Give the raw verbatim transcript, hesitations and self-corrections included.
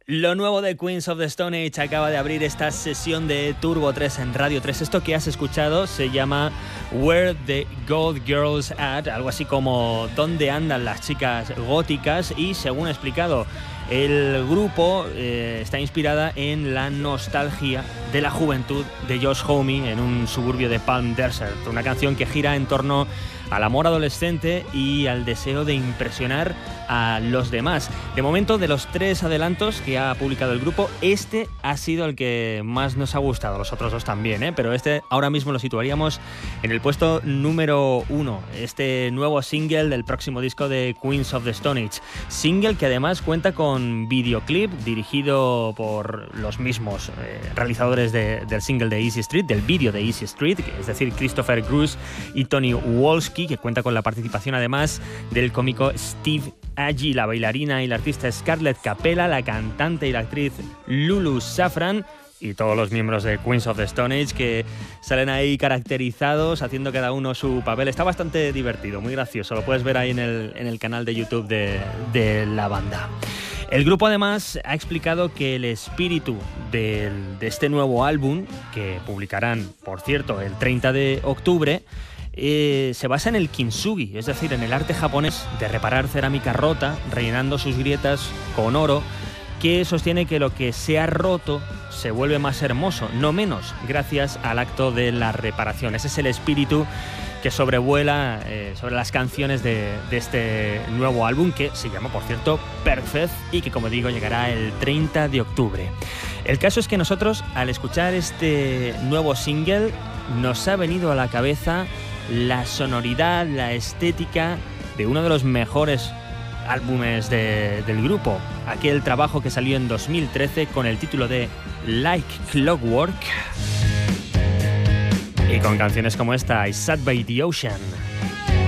Lo nuevo de Queens of the Stone Age acaba de abrir esta sesión de Turbo tres en Radio tres. Esto que has escuchado se llama Where the Goth Girls At, algo así como ¿Dónde andan las chicas góticas? Y según ha explicado el grupo, eh, está inspirada en la nostalgia de la juventud de Josh Homme en un suburbio de Palm Desert, una canción que gira en torno al amor adolescente y al deseo de impresionar a los demás. De momento, de los tres adelantos que ha publicado el grupo, este ha sido el que más nos ha gustado, los otros dos también, ¿eh? Pero este ahora mismo lo situaríamos en el puesto número uno, este nuevo single del próximo disco de Queens of the Stone Age. Single que además cuenta con videoclip dirigido por los mismos eh, realizadores de, del single de Easy Street, del vídeo de Easy Street, es decir, Christopher Cruz y Tony Wolski, que cuenta con la participación además del cómico Steve Agee, la bailarina y la artista Scarlett Capella, la cantante y la actriz Lulu Safran y todos los miembros de Queens of the Stone Age que salen ahí caracterizados, haciendo cada uno su papel. Está bastante divertido, muy gracioso, lo puedes ver ahí en el, en el canal de YouTube de, de la banda. El grupo además ha explicado que el espíritu del, de este nuevo álbum, que publicarán, por cierto, el treinta de octubre, Eh, se basa en el kintsugi, es decir, en el arte japonés de reparar cerámica rota, rellenando sus grietas con oro, que sostiene que lo que se ha roto se vuelve más hermoso, no menos, gracias al acto de la reparación. Ese es el espíritu que sobrevuela eh, sobre las canciones de, de este nuevo álbum, que se llama, por cierto, Perfect, y que, como digo, llegará el treinta de octubre. El caso es que nosotros, al escuchar este nuevo single, nos ha venido a la cabeza la sonoridad, la estética de uno de los mejores álbumes de, del grupo, aquel trabajo que salió en dos mil trece con el título de Like Clockwork y con canciones como esta, I Sat by the Ocean.